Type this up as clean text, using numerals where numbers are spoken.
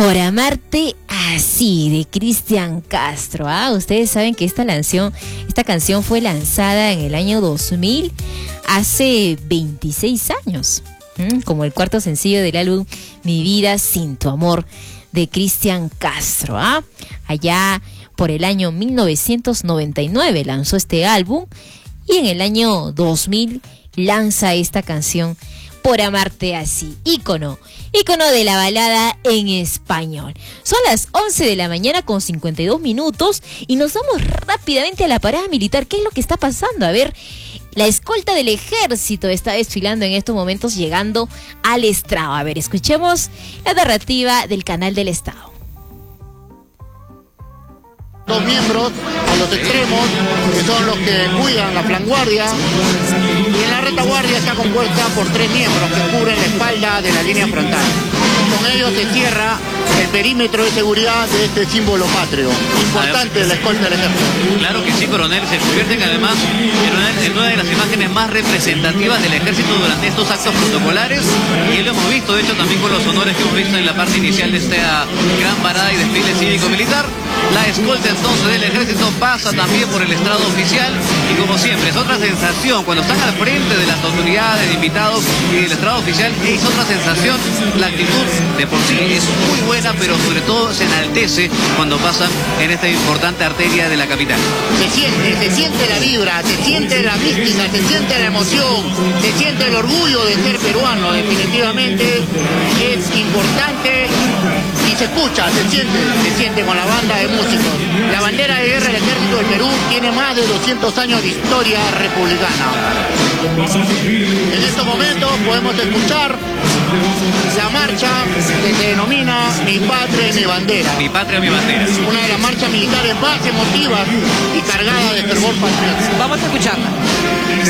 Por amarte así, de Cristian Castro. Ustedes saben que esta canción fue lanzada en el año 2000, hace 26 años, como el cuarto sencillo del álbum Mi vida sin tu amor, de Cristian Castro. Allá por el año 1999 lanzó este álbum y en el año 2000 lanza esta canción, Por amarte así, ícono de la balada en español. Son las 11 de la mañana con 52 minutos y nos vamos rápidamente a la parada militar. ¿Qué es lo que está pasando? A ver, la escolta del ejército está desfilando en estos momentos, llegando al estrado. A ver, escuchemos la narrativa del canal del Estado. Dos miembros a los extremos, que son los que cuidan la vanguardia, y en la retaguardia está compuesta por 3 miembros que cubren la espalda de la línea frontal. Con ellos se cierra el perímetro de seguridad de este símbolo patrio, importante de la escolta del ejército. Claro que sí, coronel, se convierten además en una de las imágenes más representativas del ejército durante estos actos protocolares, y lo hemos visto, de hecho, también con los honores que hemos visto en la parte inicial de esta gran parada y desfile cívico-militar. La escolta entonces del ejército pasa también por el estrado oficial y, como siempre, es otra sensación cuando están al frente de las autoridades, de invitados y del estrado oficial. Es otra sensación, la actitud de por sí es muy buena, pero sobre todo se enaltece cuando pasan en esta importante arteria de la capital. Se siente la vibra, se siente la mística, se siente la emoción, se siente el orgullo de ser peruano. Definitivamente es importante y se escucha, se siente con la banda de músicos. La bandera de guerra del ejército del Perú tiene más de 200 años de historia republicana. En estos momentos podemos escuchar la marcha que se denomina Mi Patria y Mi Bandera. Mi Patria y Mi Bandera. Una de las marchas militares más emotivas y cargadas de fervor patriótico. Vamos a escucharla.